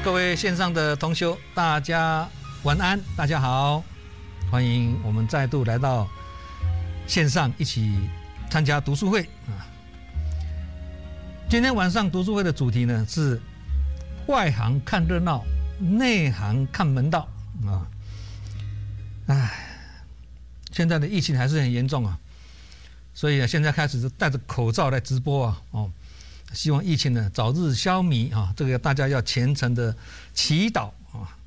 各位线上的同修，大家晚安，大家好，欢迎我们再度来到线上一起参加读书会啊。今天晚上读书会的主题呢是外行看热闹，内行看门道啊。现在的疫情还是很严重啊，所以现在开始是戴着口罩来直播啊。希望疫情呢早日消弭啊，这个大家要虔诚的祈祷啊。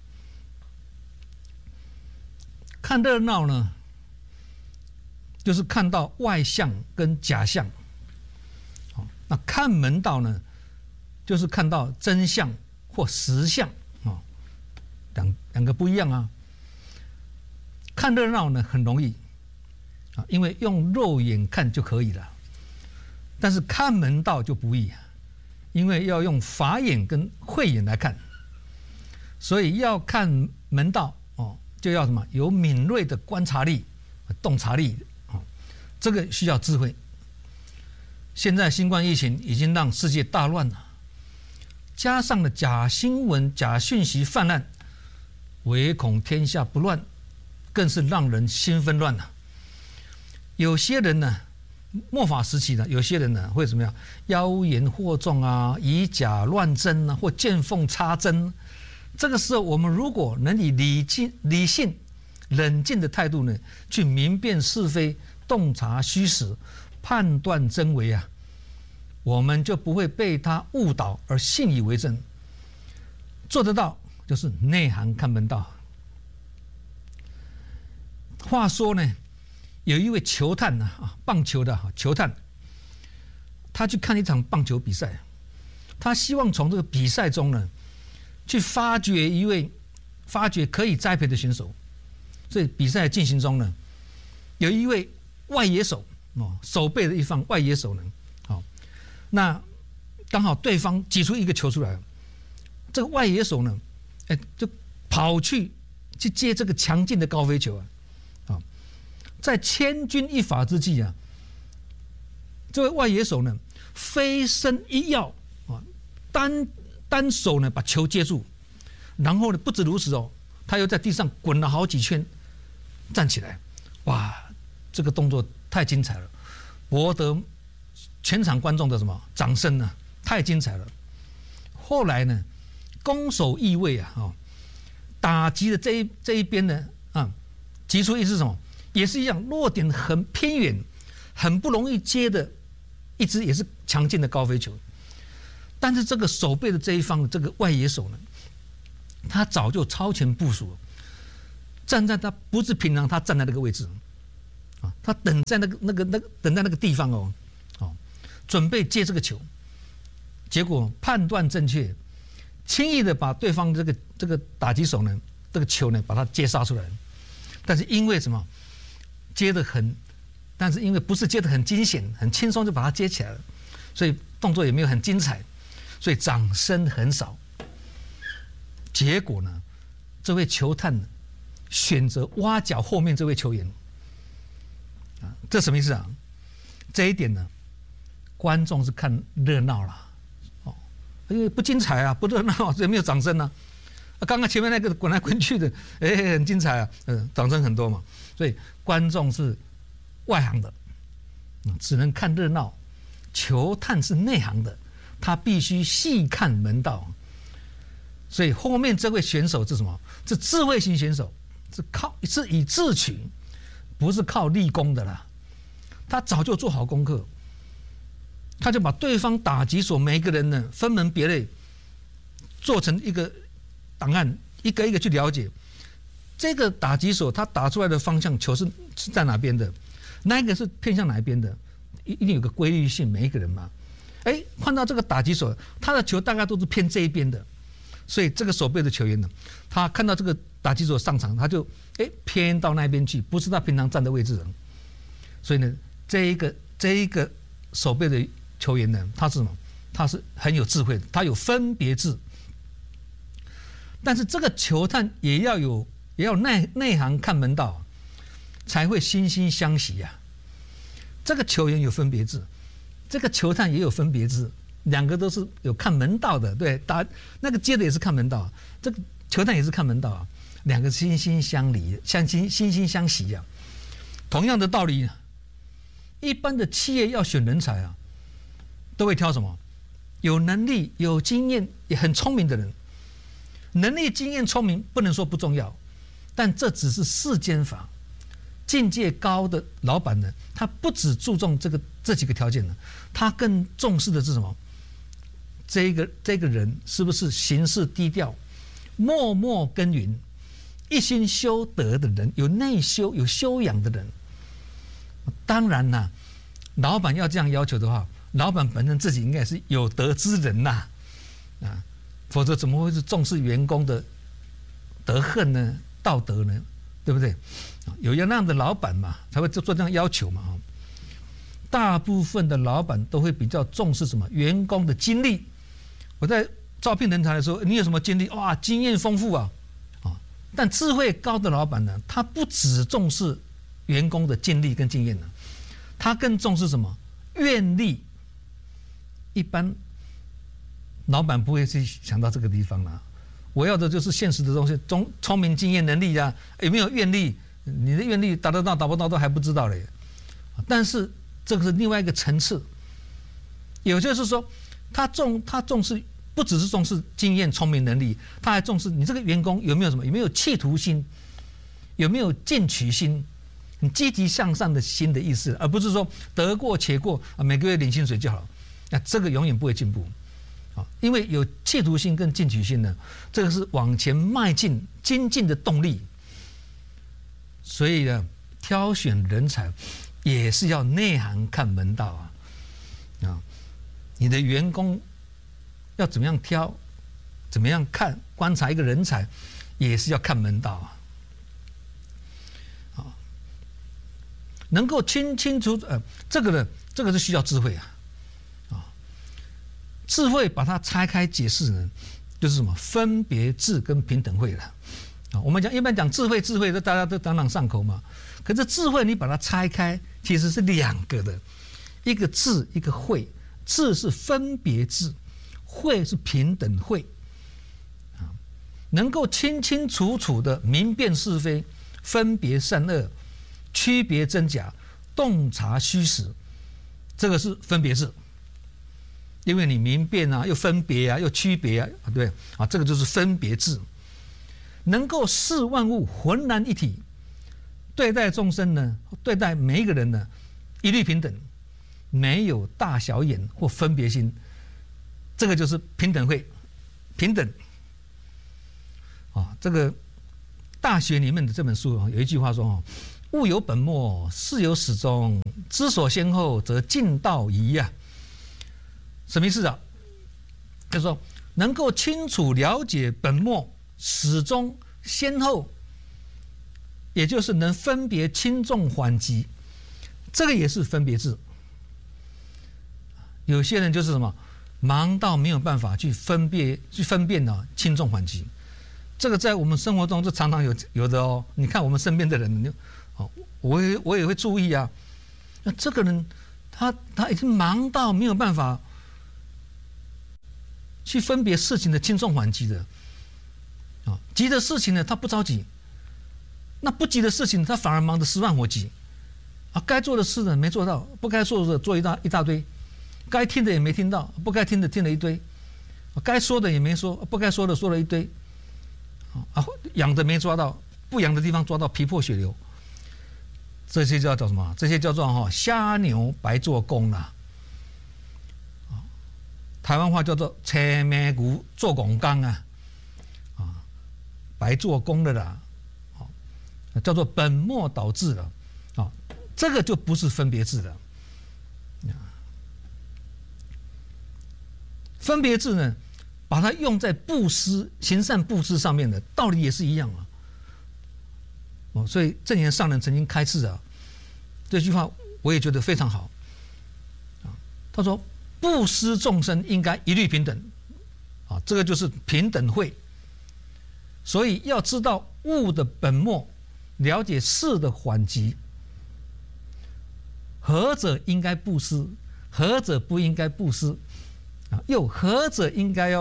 看热闹呢，就是看到外象跟假象；那看门道呢，就是看到真相或实相啊，两个不一样啊。看热闹呢很容易啊，因为用肉眼看就可以了。但是看门道就不易啊，因为要用法眼跟慧眼来看，所以要看门道就要什么？有敏锐的观察力、洞察力这个需要智慧。现在新冠疫情已经让世界大乱了，加上了假新闻、假讯息泛滥，唯恐天下不乱，更是让人心纷乱了。有些人呢，末法时期呢，有些人呢会怎么样？妖言惑众啊，以假乱真啊，或见缝插针。这个时候，我们如果能以理性、冷静的态度呢，去明辨是非、洞察虚实、判断真伪啊，我们就不会被他误导而信以为真。做得到，就是内行看门道。话说呢，有一位球探棒球的球探，他去看一场棒球比赛，他希望从这个比赛中呢，去发掘可以栽培的选手。所以比赛进行中呢，有一位外野手守备的一方外野手呢，那刚好对方挤出一个球出来，这个外野手呢，就跑去接这个强劲的高飞球啊。在千钧一发之际啊，这位外野手呢，飞身一跃啊，单手呢把球接住，然后呢不止如此他又在地上滚了好几圈，站起来，哇，这个动作太精彩了，博得全场观众的什么掌声呢？太精彩了。后来呢，攻守易位打击的这一边呢击出一支什么？也是一样，落点很偏远，很不容易接的一支也是强劲的高飞球。但是这个守备的这一方的这个外野手呢，他早就超前部署了，站在他不是平常他站在那个位置他等在那个地方准备接这个球，结果判断正确，轻易的把对方这个打击手呢，这个球呢把他接杀出来。但是因为什么？但是因为不是接得很惊险、很轻松就把它接起来了，所以动作也没有很精彩，所以掌声很少。结果呢，这位球探呢选择挖角后面这位球员这什么意思啊？这一点呢，观众是看热闹啦因为不精彩啊，不热闹，所以没有掌声啊。刚刚前面那个滚来滚去的，很精彩啊，掌声很多嘛。所以观众是外行的，只能看热闹；球探是内行的，他必须细看门道。所以后面这位选手是什么？是智慧型选手，是以智取，不是靠立功的啦。他早就做好功课，他就把对方打击手每一个人呢分门别类，做成一个档案，一个一个去了解这个打击手他打出来的方向球是在哪边的，那一个是偏向哪一边的，一定有个规律性，每一个人嘛。看到这个打击手，他的球大概都是偏这一边的，所以这个守备的球员呢，他看到这个打击手上场，他就偏到那边去，不是他平常站的位置的。所以呢，这一个守备的球员呢，他是什么？他是很有智慧的，他有分别智。但是这个球探也要内行看门道，才会惺惺相惜呀。这个球员有分别智，这个球探也有分别智两个都是有看门道的，对，打那个接的也是看门道，这个球探也是看门道啊，两个惺惺相离，惺惺相惜啊。同样的道理，一般的企业要选人才啊，都会挑什么？有能力、有经验、也很聪明的人。能力、经验、聪明不能说不重要，但这只是世间法。境界高的老板呢，他不只注重这几个条件呢，他更重视的是什么？这个人是不是行事低调、默默耕耘、一心修德的人，有内修、有修养的人。当然啦，老板要这样要求的话，老板本身自己应该是有德之人呐，啊，否则怎么会是重视员工的德行呢、道德呢？对不对？有那样的老板嘛，才会做这样要求嘛。大部分的老板都会比较重视什么？员工的经历。我在招聘人才的时候，你有什么经历？哇，经验丰富啊！但智慧高的老板呢，他不只重视员工的经历跟经验呢，他更重视什么？愿力。一般老板不会去想到这个地方啦。我要的就是现实的东西，聪明、经验、能力呀，有没有愿力？你的愿力达得到、达不到都还不知道嘞。但是这个是另外一个层次，也就是说，他重视不只是重视经验、聪明、能力，他还重视你这个员工有没有什么，有没有企图心，有没有进取心，你积极向上的心的意思，而不是说得过且过啊，每个月领薪水就好，那这个永远不会进步。因为有企图心跟进取心呢，这个是往前迈进、精进的动力。所以呢，挑选人才也是要内行看门道啊！你的员工要怎么样挑，怎么样看观察一个人才，也是要看门道啊！能够清楚这个是需要智慧啊！智慧把它拆开解释呢，就是什么分别智跟平等慧了啊。我们一般讲智慧，大家都朗朗上口嘛。可是智慧你把它拆开，其实是两个的，一个智，一个慧。智是分别智，慧是平等慧啊。能够清清楚楚的明辨是非，分别善恶，区别真假，洞察虚实，这个是分别智。因为你明辨啊，又分别啊，又区别啊，对啊，这个就是分别智。能够视万物浑然一体，对待众生呢，对待每一个人呢，一律平等，没有大小眼或分别心，这个就是平等慧，平等。这个大学里面的这本书有一句话说物有本末，事有始终，知所先后，则近道矣呀。什么意思啊？就是说，能够清楚了解本末、始终、先后，也就是能分别轻重缓急，这个也是分别智。有些人就是什么，忙到没有办法去分辨轻重缓急，这个在我们生活中就常常有的哦。你看我们身边的人，我也会注意啊。那这个人，他已经忙到没有办法去分别事情的轻重缓急的，急的事情呢他不着急，那不急的事情他反而忙得十万火急，该做的事呢没做到，不该做的做一大堆，该听的也没听到，不该听的听了一堆，该说的也没说，不该说的说了一堆，痒的没抓到，不痒的地方抓到皮破血流，这些叫什么？这些叫做瞎牛白做工啦。台湾话叫做车咩牛做工工啊，白做工的啦，叫做本末倒置了，这个就不是分别智了。分别智呢，把它用在布施、行善布施上面的道理也是一样啊。所以证严上人曾经开示啊，这句话我也觉得非常好。他说，布施众生应该一律平等，这个就是平等慧。所以要知道物的本末，了解事的缓急，何者应该布施，何者不应该布施， 啊，又何者应该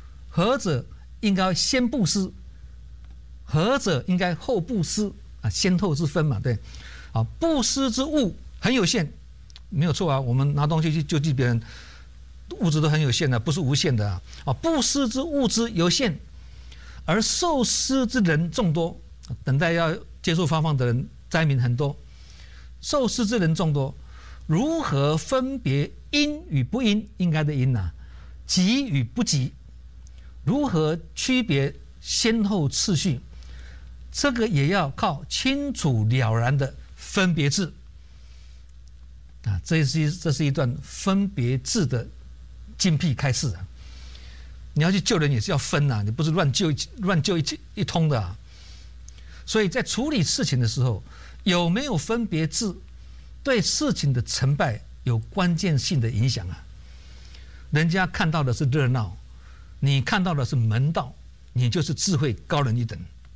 先布施，何者应该后布施啊？先后之分嘛，对，啊，布施之物很有限，没有错啊。我们拿东西去救济别人，物质都很有限的，不是无限的啊。啊，布施之物质有限，而受施之人众多，等待要接受发放的人灾民很多，受施之人众多，如何分别应与不应？应该的应啊，急与不急，如何区别先后次序？这个也要靠清楚了然的分别制啊！这是一段分别制的精辟开示啊！你要去救人也是要分啊，你不是乱救一通的啊！所以在处理事情的时候，有没有分别制，对事情的成败有关键性的影响啊！人家看到的是热闹，你看到的是门道，你就是智慧高人一等。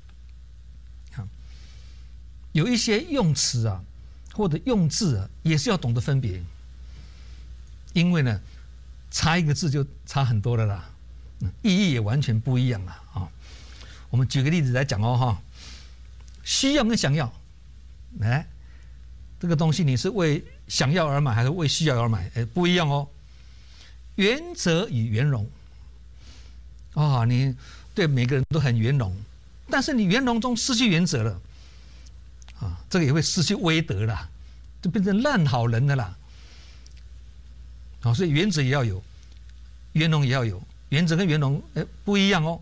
有一些用词啊，或者用字啊，也是要懂得分别，因为呢，差一个字就差很多了啦，意义也完全不一样了啊。我们举个例子来讲哦哈，需要跟想要，哎，这个东西你是为想要而买还是为需要而买？哎，不一样哦。原则与圆融，啊，你对每个人都很圆融，但是你圆融中失去原则了。啊，这个也会失去威德啦，就变成烂好人的啦。啊，所以原则也要有，圆融也要有，原则跟圆融不一样哦。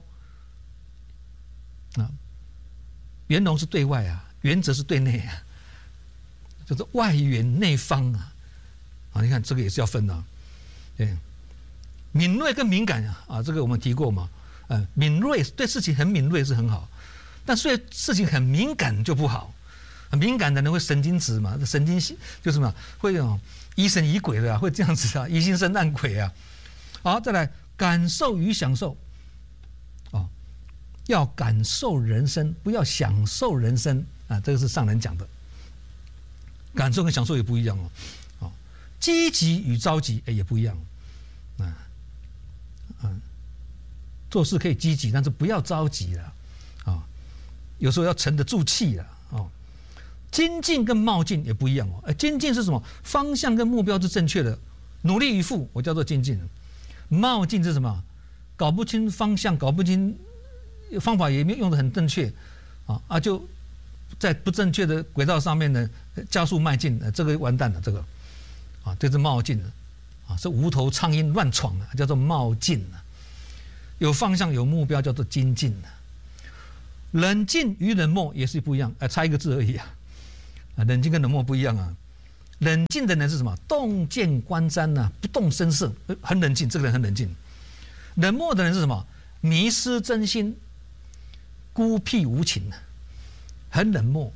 啊，圆融是对外啊，原则是对内啊，就是外圆内方啊。啊，你看这个也是要分的、啊，对，敏锐跟敏感啊，这个我们提过嘛。敏锐对事情很敏锐是很好，但对事情很敏感就不好。敏感的人会神经质嘛，神经就是什么会疑神疑鬼的啊，会这样子啊，疑心生烂鬼啊。好，再来感受与享受，哦，要感受人生，不要享受人生啊，这个是上人讲的。感受跟享受也不一样哦，哦，积极与着急也不一样，做事可以积极，但是不要着急了啊，有时候要沉得住气了哦。精进跟冒进也不一样哦。精进是什么？方向跟目标是正确的，努力以赴，我叫做精进。冒进是什么？搞不清方向，搞不清方法，也没有用得很正确啊，就在不正确的轨道上面呢加速迈进，这个完蛋了，这个啊，这是冒进啊，是无头苍蝇乱闯啊，叫做冒进啊。有方向有目标叫做精进啊。冷静与冷漠也是不一样，差一个字而已啊。冷静跟冷漠不一样啊。冷静的人是什么？洞见观瞻呐，不动声色，很冷静，这个人很冷静。冷漠的人是什么？迷失真心，孤僻无情，很冷漠。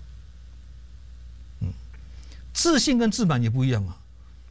自信跟自满也不一样啊。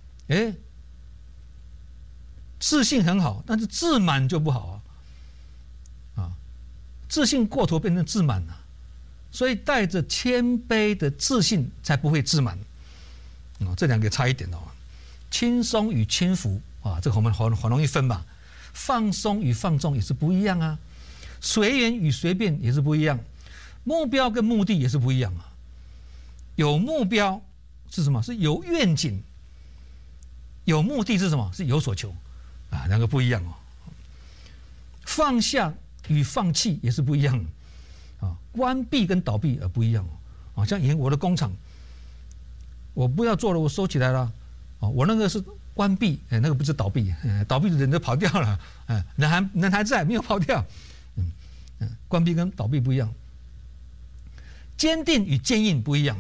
自信很好，但是自满就不好啊。自信过头变成自满了。所以带着谦卑的自信才不会自满，这两个差一点哦。轻松与轻浮啊，这个我们很容易分吧。放松与放纵也是不一样啊，随缘与随便也是不一样，目标跟目的也是不一样啊。有目标是什么？是有愿景。有目的是什么？是有所求啊，两个不一样哦。放下与放弃也是不一样的。关闭跟倒闭不一样哦，像以前我的工厂，我不要做了，我收起来了，我那个是关闭，那个不是倒闭，倒闭的人都跑掉了，人还在，没有跑掉，关闭跟倒闭不一样，坚定与坚硬不一样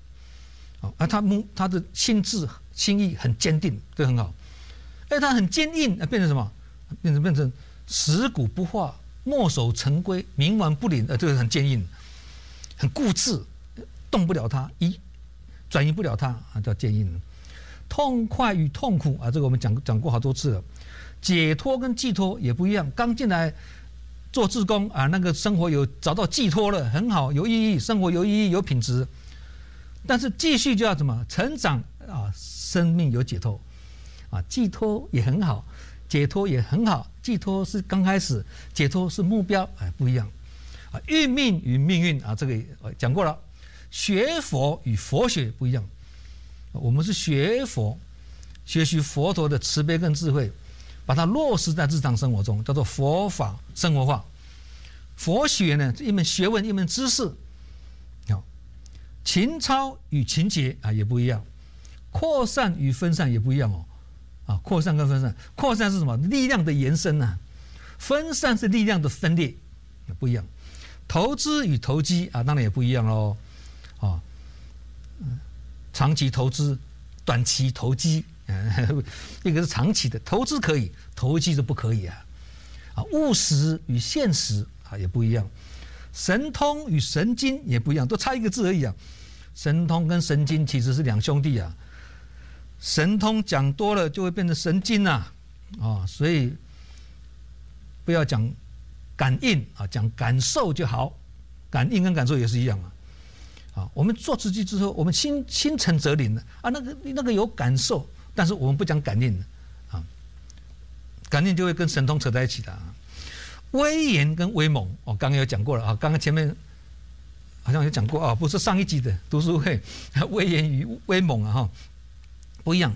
他的心意很坚定，这很好，他很坚硬，变成什么？变成死骨不化。墨守成规，冥顽不灵，这个很坚硬，很固执，动不了它，转移不了它叫坚硬。痛快与痛苦这个我们讲过好多次了。解脱跟寄托也不一样。刚进来做志工那个生活有找到寄托了，很好，有意义，生活有意义，有品质。但是继续就要怎么成长生命有解脱寄托也很好， 解脱也很好，寄托是刚开始，解脱是目标，不一样。运命与命运这个讲过了。学佛与佛学不一样，我们是学佛，学习佛陀的慈悲跟智慧，把它落实在日常生活中，叫做佛法生活化。佛学呢，一门学问，一门知识。情操与情节也不一样，扩散与分散也不一样扩散跟分散，扩散是什么？力量的延伸分散是力量的分裂，也不一样。投资与投机当然也不一样喽。长期投资，短期投机，一个是长期的投资可以，投机就不可以务实与现实也不一样，神通与神经也不一样，都差一个字而已神通跟神经其实是两兄弟神通讲多了就会变成神经所以不要讲感应讲感受就好，感应跟感受也是一样我们做自己之后，我们心诚则灵那个有感受，但是我们不讲感应感应就会跟神通扯在一起的威严跟威猛刚刚有讲过了刚刚前面好像有讲过不是上一集的读书会，威严与威猛不一样。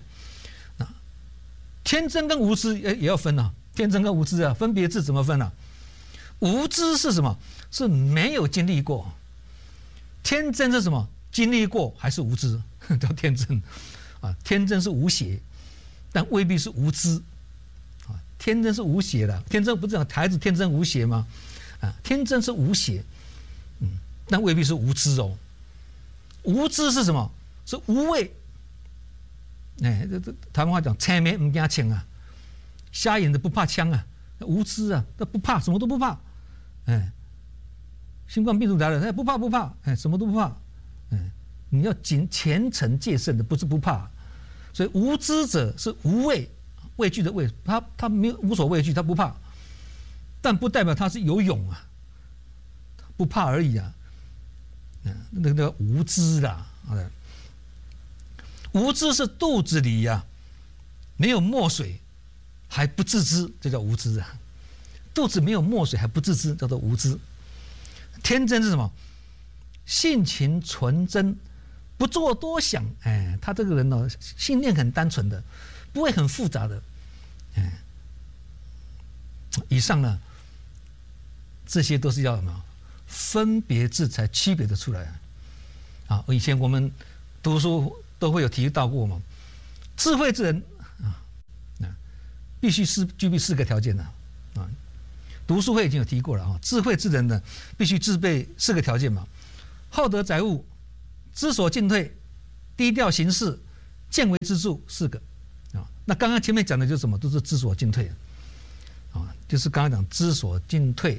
天真跟无知也要分天真跟无知分别字怎么分无知是什么？是没有经历过。天真是什么？经历过还是无知叫天真天真是无邪，但未必是无知天真是无邪的，天真不是讲孩子天真无邪吗？天真是无邪，但未必是无知无知是什么？是无畏。这台湾话讲青眉不怕枪瞎眼的不怕枪无知他不怕，什么都不怕新冠病毒来了，不怕，什么都不怕，你要虔诚戒慎的，不是不怕。所以无知者是无畏，畏惧的畏，他没有无所畏惧，他不怕，但不代表他是有勇不怕而已那个无知啦，无知是肚子里没有墨水还不自知，这叫无知肚子没有墨水还不自知，叫做无知。天真是什么？性情纯真，不做多想。他这个人信念很单纯的，不会很复杂的。以上呢，这些都是要什么？分别字才区别的出来以前我们读书都会有提到过嘛，智慧之人必须具备4个条件读书会已经有提过了智慧之人呢，必须具备4个条件嘛：厚德载物、知所进退、低调行事、见微知著，4个那刚刚前面讲的就是什么？都是知所进退就是刚刚讲知所进退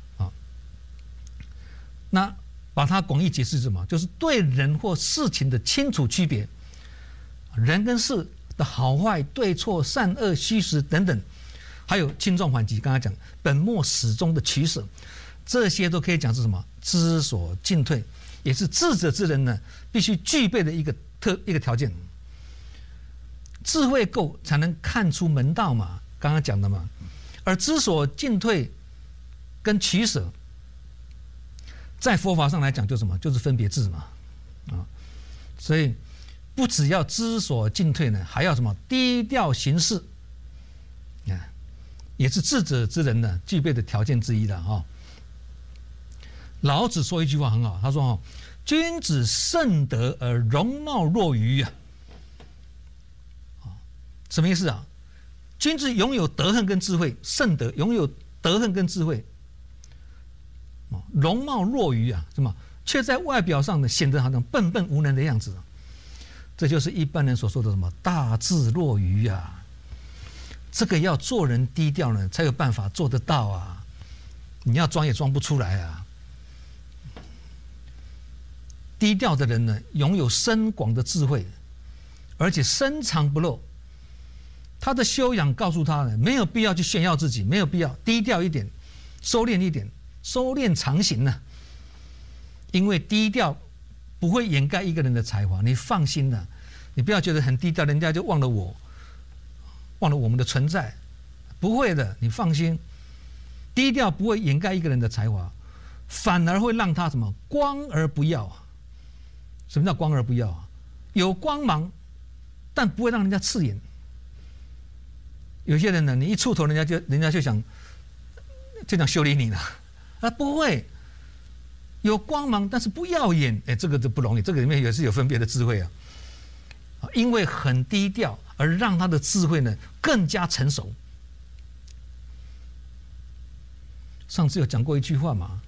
那把它广义解释是什么？就是对人或事情的清楚区别，人跟事的好坏、对错、善恶、虚实等等。还有轻重缓急，刚才讲本末始终的取舍，这些都可以讲是什么？知所进退，也是智者之人呢必须具备的一个条件。智慧够才能看出门道嘛，刚刚讲的嘛。而知所进退跟取舍，在佛法上来讲就是什么？就是分别智嘛所以不只要知所进退呢，还要什么？低调行事也是智者之人呢具备的条件之一的老子说一句话很好，他说君子慎德而容貌若愚什么意思君子拥有德行跟智慧，慎德拥有德行跟智慧，容貌若愚什么？却在外表上呢显得好像笨笨无能的样子这就是一般人所说的什么大智若愚这个要做人低调呢，才有办法做得到你要装也装不出来低调的人呢，拥有深广的智慧，而且深藏不露。他的修养告诉他呢，没有必要去炫耀自己，没有必要，低调一点，收敛一点，收敛藏形因为低调不会掩盖一个人的才华，你放心你不要觉得很低调，人家就忘了我们的存在不会的，你放心，低调不会掩盖一个人的才华，反而会让他什么光而不耀。什么叫光而不耀啊？有光芒，但不会让人家刺眼。有些人呢，你一出头，人家就想修理你了，不会。有光芒，但是不耀眼，这个就不容易。这个里面也是有分别的智慧啊。因为很低调，而让他的智慧呢更加成熟。上次有讲过一句话嘛，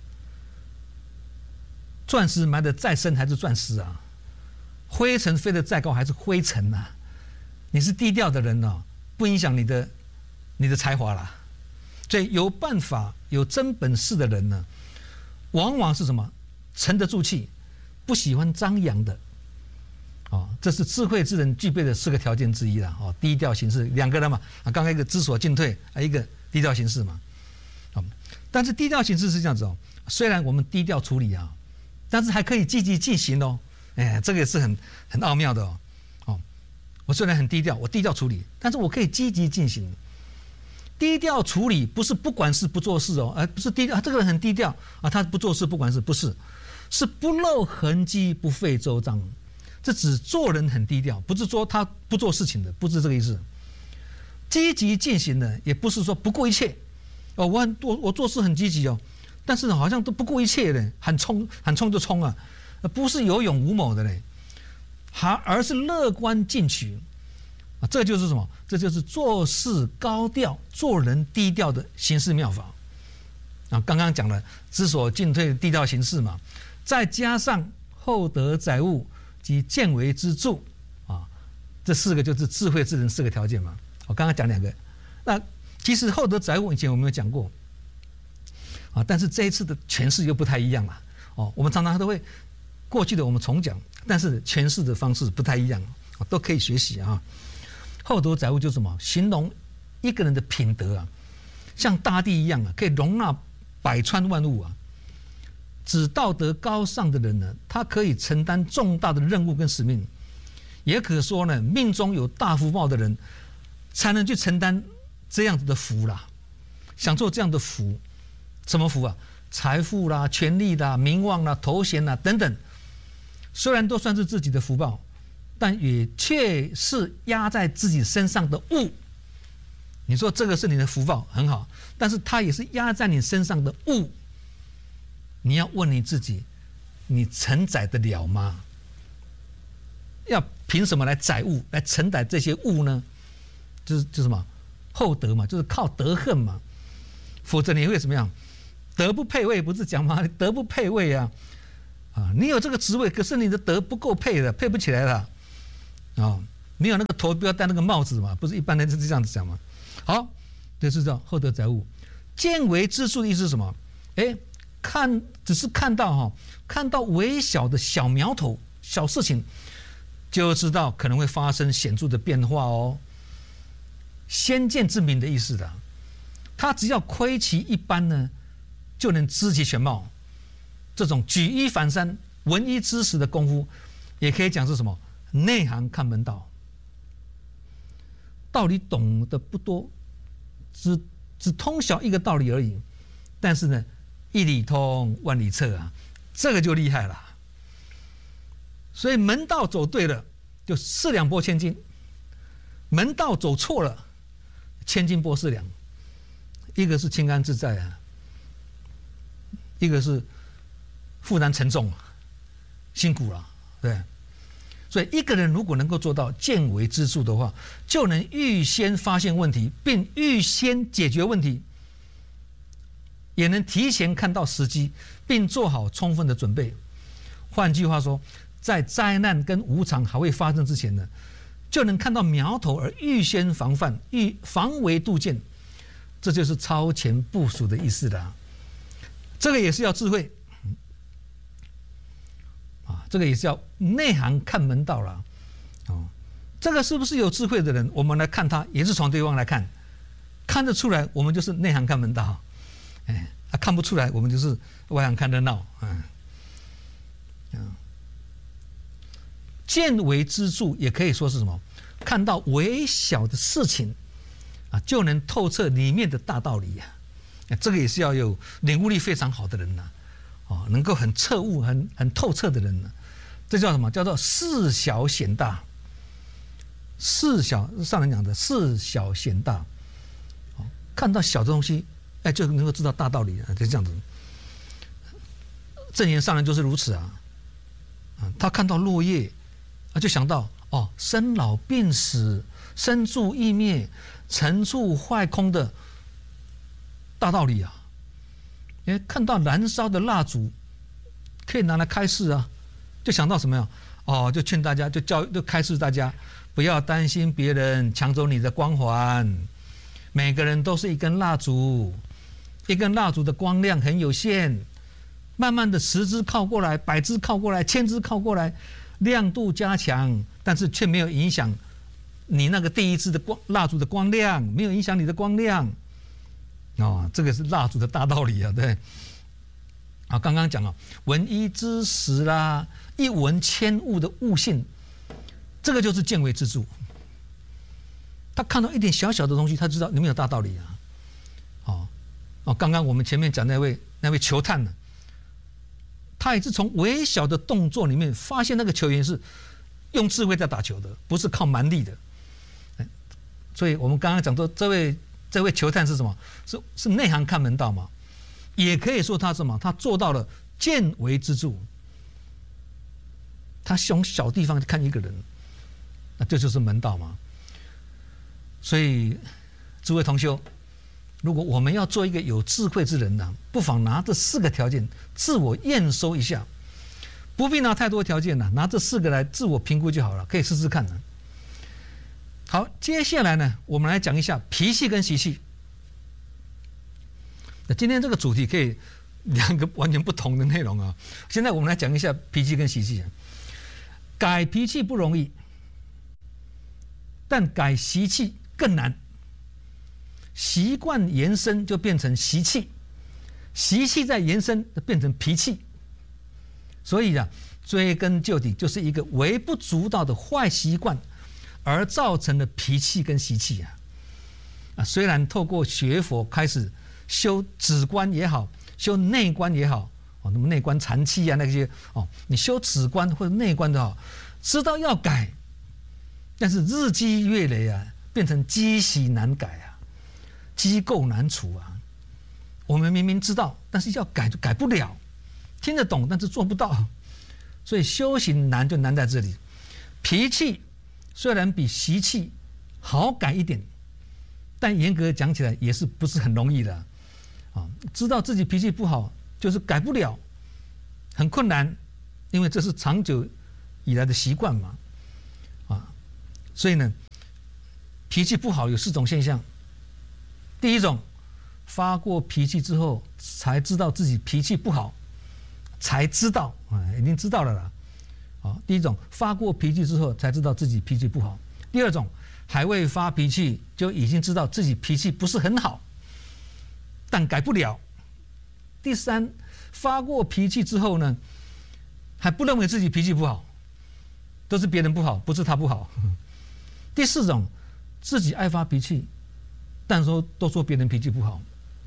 钻石埋得再深还是钻石啊，灰尘飞得再高还是灰尘啊。你是低调的人呢，不影响你的才华啦。所以有办法、有真本事的人呢，往往是什么？沉得住气，不喜欢张扬的。这是智慧之人具备的4个条件之一啦。低调行事，2个人嘛，刚刚一个知所进退，一个低调行事嘛。但是低调行事是这样子虽然我们低调处理啊，但是还可以积极进行哦。这个也是很奥妙的哦。我虽然很低调，我低调处理，但是我可以积极进行。低调处理不是不管事不做事哦，不是低调，这个人很低调啊，他不做事不管事，不是，是不露痕迹，不费周章。这只做人很低调，不是说他不做事情的，不是这个意思。积极进行的，也不是说不顾一切。我做事很积极哦，但是好像都不顾一切的，喊冲就冲啊，不是有勇无谋的嘞，而是乐观进取啊，这就是什么？这就是做事高调、做人低调的行事妙法啊。刚刚讲了知所进退、低调行事嘛，再加上厚德载物及见微知著啊，这4个就是智慧之人4个条件嘛。我刚刚讲2个，那其实厚德载物以前我们有讲过啊，但是这一次的诠释又不太一样了我们常常都会过去的我们重讲，但是诠释的方式不太一样都可以学习啊。厚德载物就是什么？形容一个人的品德啊，像大地一样可以容纳百川万物啊。指道德高尚的人呢，他可以承担重大的任务跟使命，也可说呢，命中有大福报的人，才能去承担这样子的福啦，享受这样的福。什么福啊？财富啦、权力啦、名望啦、头衔啦等等，虽然都算是自己的福报，但也却是压在自己身上的物。你说这个是你的福报很好，但是它也是压在你身上的物。你要问你自己，你承载得了吗？要凭什么来载物，来承载这些物呢？就是什么厚德嘛，就是靠德行嘛。否则你会怎么样？德不配位，不是讲吗？德不配位啊！你有这个职位，可是你的德不够配的，配不起来了你有那个头，不要戴那个帽子嘛，不是一般人是这样子讲嘛。好，这是叫厚德载物。见微知著的意思是什么？只是看到微小的小苗头、小事情，就知道可能会发生显著的变化哦。先见之明的意思的，他只要窥其一斑呢，就能知其全貌。这种举一反三、闻一知十的功夫，也可以讲是什么？内行看门道。道理懂得不多，只通晓一个道理而已，但是呢，一理通万理彻啊，这个就厉害了。所以门道走对了，就四两拨千斤；门道走错了，千斤拨四两。一个是清安自在啊，一个是负担沉重，辛苦了，对。所以一个人如果能够做到见微知著的话，就能预先发现问题，并预先解决问题，也能提前看到时机，并做好充分的准备。换句话说，在灾难跟无常还未发生之前呢，就能看到苗头而预先防范，防微杜渐，这就是超前部署的意思啦。这个也是要智慧啊，这个也是要内行看门道啦。这个是不是有智慧的人，我们来看他也是从对方来看，看得出来我们就是内行看门道，看不出来我们就是外行看热闹。见微知著也可以说是什么？看到微小的事情就能透彻里面的大道理这个也是要有领悟力非常好的人能够很彻悟、很透彻的人这叫什么？叫做事小显大。事小，上人讲的事小显大，看到小的东西，就能够知道大道理就这样子。正言上人就是如此他看到落叶就想到生老病死、生住异灭、成住坏空的大道理看到燃烧的蜡烛可以拿来开示就想到什么呀？就劝大家，就开示大家，不要担心别人抢走你的光环，每个人都是一根蜡烛，一根蜡烛的光亮很有限，慢慢的10支靠过来，100支靠过来，1000支靠过来，亮度加强，但是却没有影响你那个第一支的蜡烛的光亮，没有影响你的光亮这个是蜡烛的大道理对。刚刚讲闻一知十啦，一闻千悟的悟性，这个就是见微知著。他看到一点小小的东西，他知道里面有大道理刚刚我们前面讲那位球探他也是从微小的动作里面发现那个球员是用智慧在打球的，不是靠蛮力的。所以我们刚刚讲说这位球探是什么？是内行看门道嘛？也可以说他什么？他做到了见微知著。他从小地方去看一个人，那这就是门道嘛。所以诸位同修，如果我们要做一个有智慧之人不妨拿这4个条件自我验收一下，不必拿太多条件拿这4个来自我评估就好了，可以试试看好，接下来呢，我们来讲一下脾气跟习气。那今天这个主题可以2个完全不同的内容现在我们来讲一下脾气跟习气。改脾气不容易，但改习气更难。习惯延伸就变成习气，习气再延伸就变成脾气。所以追根究底，就是一个微不足道的坏习惯而造成的脾气跟习气虽然透过学佛开始修止观也好，修内观也好那么内观禅气那些你修止观或者内观的知道要改，但是日积月累变成积习难改积垢难除我们明明知道，但是要改就改不了，听得懂但是做不到，所以修行难就难在这里。脾气虽然比习气好改一点，但严格讲起来也是不是很容易的知道自己脾气不好，就是改不了，很困难，因为这是长久以来的习惯嘛所以呢，脾气不好有4种现象。第一种，发过脾气之后才知道自己脾气不好，才知道已经知道了第一种，发过脾气之后才知道自己脾气不好。第二种，还未发脾气就已经知道自己脾气不是很好，但改不了。第三，发过脾气之后呢，还不认为自己脾气不好，都是别人不好，不是他不好。第四种，自己爱发脾气，但都说别人脾气不好。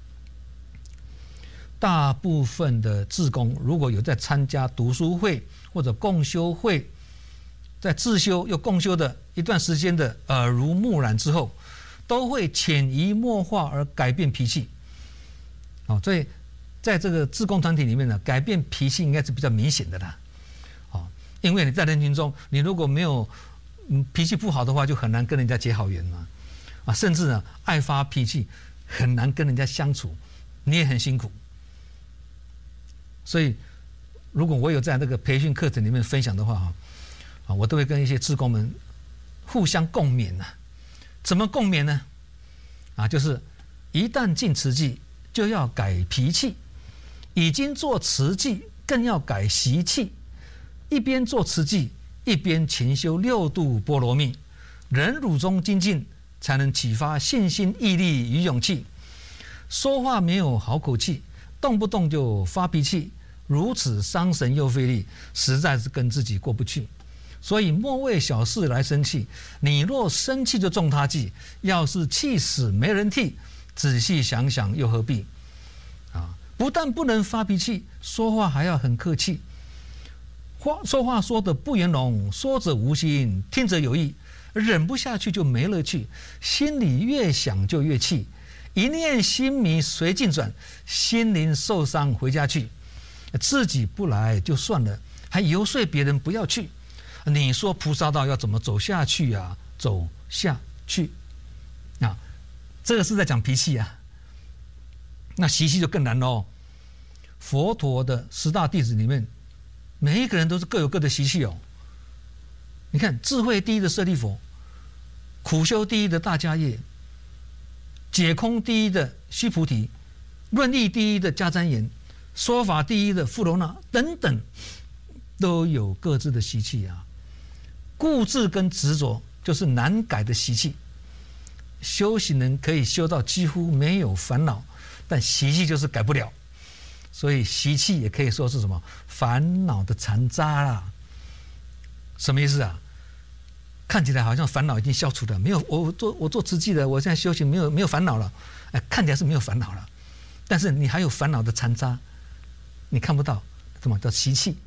大部分的志工如果有在参加读书会或者共修会，在自修又共修的一段时间的耳濡目染之后，都会潜移默化而改变脾气所以在这个志工团体里面呢，改变脾气应该是比较明显的啦因为你在人群中，你如果没有脾气不好的话，就很难跟人家结好缘嘛甚至呢爱发脾气，很难跟人家相处，你也很辛苦。所以如果我有在这个培训课程里面分享的话我都会跟一些志工们互相共勉怎么共勉呢就是一旦进慈济就要改脾气，已经做慈济更要改习气，一边做慈济一边勤修6度波罗蜜，忍辱中精进，才能启发信心、毅力与勇气。说话没有好口气，动不动就发脾气，如此伤神又费力，实在是跟自己过不去。 所以莫为小事来生气。你若生气就中他计，要是气死没人替，仔细想想又何必？不但不能发脾气，说话还要很客气。说话说得不圆融，说者无心，听者有意。忍不下去就没乐趣，心里越想就越气。一念心迷随境转，心灵受伤回家去。自己不来就算了，还游说别人不要去。你说菩萨道要怎么走下去啊？走下去啊，这个是在讲脾气啊。那习气就更难喽。佛陀的10大弟子里面，每一个人都是各有各的习气哦。你看，智慧第一的舍利弗，苦修第一的大迦叶，解空第一的须菩提，论义第一的迦旃延，说法第一的富罗那等等，都有各自的习气啊。固执跟执着就是难改的习气。修行人可以修到几乎没有烦恼，但习气就是改不了。所以习气也可以说是什么？烦恼的残渣啦。什么意思啊？看起来好像烦恼已经消除了，没有我做慈济的，我现在修行没有烦恼了，看起来是没有烦恼了，但是你还有烦恼的残渣，你看不到，什么叫习气？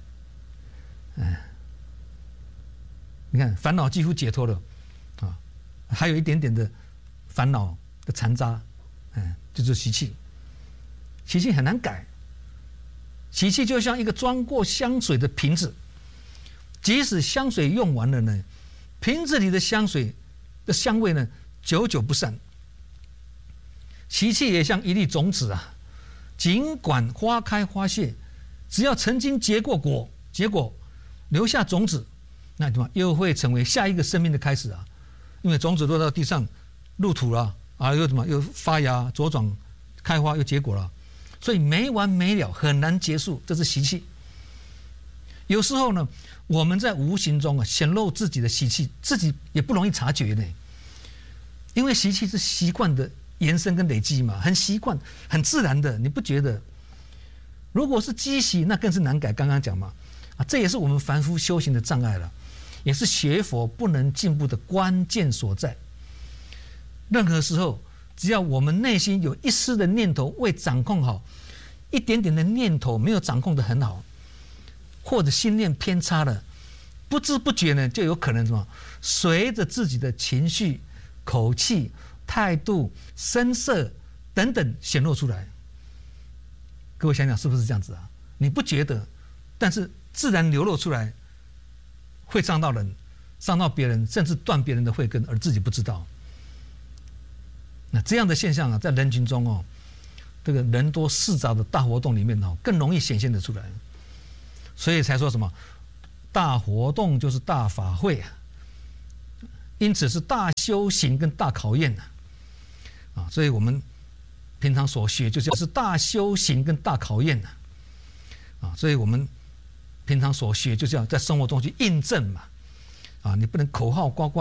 你看烦恼几乎解脱了啊，还有一点点的烦恼的残渣，就是习气。习气很难改，习气就像一个装过香水的瓶子，即使香水用完了呢，瓶子里的香水的香味呢，久久不散。习气也像一粒种子啊，尽管花开花谢，只要曾经结过果，结果留下种子，那什么又会成为下一个生命的开始啊！因为种子落到地上，入土了啊，又什么又发芽、茁壮、开花，又结果了，所以没完没了，很难结束，这是习气。有时候呢，我们在无形中显露自己的习气，自己也不容易察觉呢。因为习气是习惯的延伸跟累积嘛，很习惯、很自然的，你不觉得？如果是积习，那更是难改。刚刚讲嘛，这也是我们凡夫修行的障碍了，也是学佛不能进步的关键所在。任何时候，只要我们内心有一丝的念头未掌控好，一点点的念头没有掌控得很好，或者心念偏差了，不知不觉呢，就有可能什么，随着自己的情绪、口气、态度、声色等等显露出来。各位想想是不是这样子啊？你不觉得，但是自然流露出来，会伤到人，伤到别人，甚至断别人的慧根，而自己不知道。那这样的现象啊，在人群中这个人多势杂的大活动里面更容易显现得出来。所以才说什么大活动就是大法会啊，因此是大修行跟大考验啊。所以我们平常所学就是大修行跟大考验啊。所以我们平常所学就是要在生活中去印证嘛，你不能口号呱呱